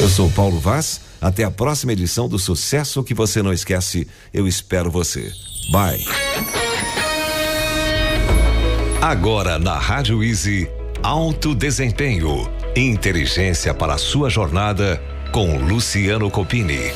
Eu sou Paulo Vaz. Até a próxima edição do Sucesso que você não esquece. Eu espero você. Bye. Agora na Rádio Easy, Alto Desempenho. Inteligência para a sua jornada com Luciano Copini.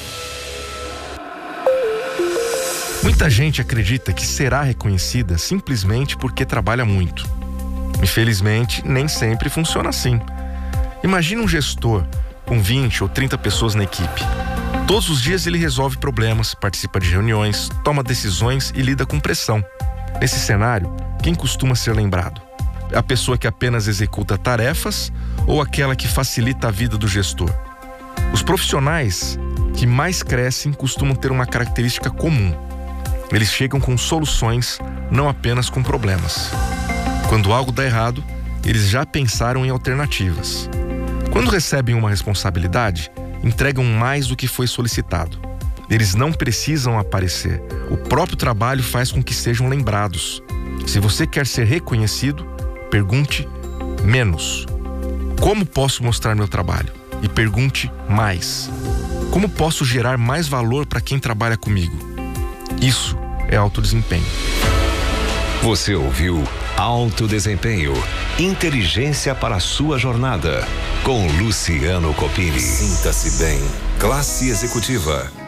Muita gente acredita que será reconhecida simplesmente porque trabalha muito. Infelizmente, nem sempre funciona assim. Imagine um gestor com 20 ou 30 pessoas na equipe. Todos os dias ele resolve problemas, participa de reuniões, toma decisões e lida com pressão. Nesse cenário, quem costuma ser lembrado? A pessoa que apenas executa tarefas ou aquela que facilita a vida do gestor? Os profissionais que mais crescem costumam ter uma característica comum. Eles chegam com soluções, não apenas com problemas. Quando algo dá errado, eles já pensaram em alternativas. Quando recebem uma responsabilidade, entregam mais do que foi solicitado. Eles não precisam aparecer. O próprio trabalho faz com que sejam lembrados. Se você quer ser reconhecido, pergunte menos. Como posso mostrar meu trabalho? E pergunte mais. Como posso gerar mais valor para quem trabalha comigo? Isso é alto desempenho. Você ouviu Alto Desempenho. Inteligência para a sua jornada. Com Luciano Copini. Sinta-se bem. Classe Executiva.